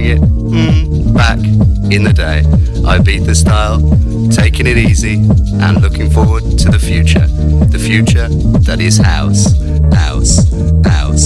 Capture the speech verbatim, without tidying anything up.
it mm, back in the day. Ibiza style, taking it easy and looking forward to the future. The future that is house, house, house.